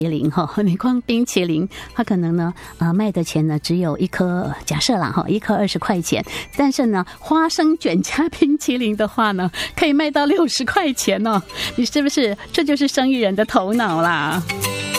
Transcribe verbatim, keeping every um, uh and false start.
淋哈，你光冰淇淋，它可能呢，呃，卖的钱呢只有一颗，假设啦哈，一颗二十块钱，但是呢，花生卷加冰淇淋的话呢，可以卖到六十块钱哦，你是不是？这就是生意人的头脑啦。